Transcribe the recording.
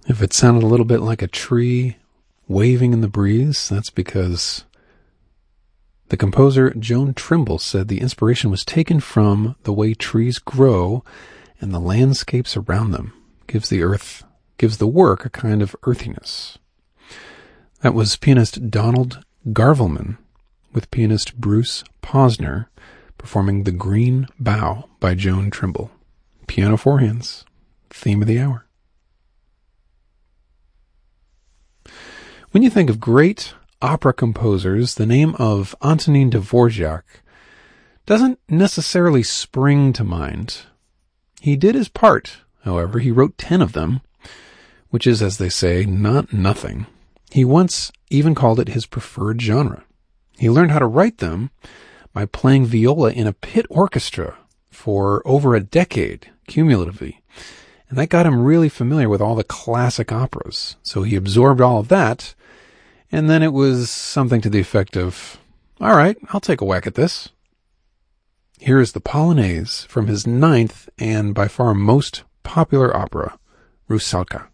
If it sounded a little bit like a tree waving in the breeze, that's because the composer Joan Trimble said the inspiration was taken from the way trees grow and the landscapes around them. Gives the work a kind of earthiness. That was pianist Donald Garvelman with pianist Bruce Posner performing The Green Bough by Joan Trimble. Piano four hands, theme of the hour. When you think of great opera composers, the name of Antonin Dvorak doesn't necessarily spring to mind. He did his part, however. He wrote 10 of them, which is, as they say, not nothing. He once even called it his preferred genre. He learned how to write them by playing viola in a pit orchestra for over a decade, cumulatively. And that got him really familiar with all the classic operas. So he absorbed all of that, and then it was something to the effect of, all right, I'll take a whack at this. Here is the Polonaise from his 9th and by far most popular opera, Rusalka.